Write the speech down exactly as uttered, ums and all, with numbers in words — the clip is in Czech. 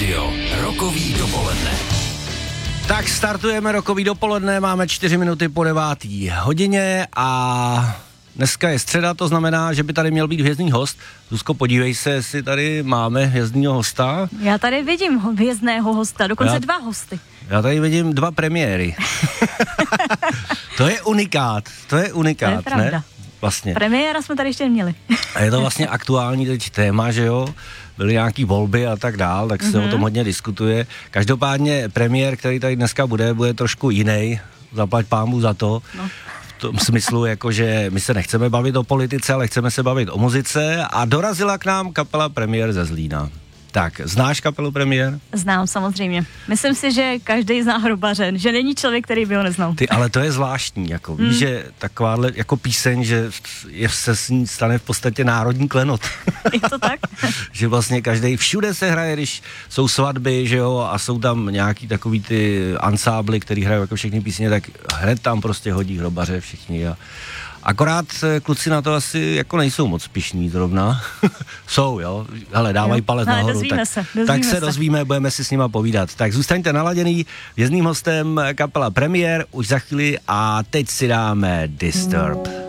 rádio, rokový dopoledne. Tak startujeme rokový dopoledne, máme čtyři minuty po devátý hodině a dneska je středa, to znamená, že by tady měl být hvězdný host. Zuzko, podívej se, jestli tady máme hvězdného hosta. Já tady vidím hvězdného hosta, dokonce Já... dva hosty. Já tady vidím dva premiéry. To je unikát, to je unikát, to je pravda. Ne? Vlastně. Premiéra jsme tady ještě měli. A je to vlastně aktuální teď téma, že jo? Byly nějaký volby a tak dál, tak se mm-hmm. o tom hodně diskutuje. Každopádně premiér, který tady dneska bude, bude trošku jiný. Zaplať pámu za to. No. V tom smyslu, jako, že my se nechceme bavit o politice, ale chceme se bavit o muzice a dorazila k nám kapela Premiér ze Zlína. Tak, znáš kapelu Premiér? Znám, samozřejmě. Myslím si, že každý zná Hrubaře, že není člověk, který by ho neznal. Ty, ale to je zvláštní, jako víš, mm. že takováhle jako píseň, že je, se s ní stane v podstatě národní klenot. Je to tak? Že vlastně každý, všude se hraje, když jsou svatby, že jo, a jsou tam nějaký takový ty ansábly, který hrajou jako všechny písně, tak hned tam prostě hodí Hrubaře všichni a akorát kluci na to asi jako nejsou moc pyšní zrovna. Jsou, jo. Hele, dávají palec ale nahoru. Dozvíme tak, se, dozvíme tak se, se dozvíme, budeme si s nima povídat. Tak zůstaňte naladěný. Hvězdným hostem kapela Premiér už za chvíli a teď si dáme Disturb.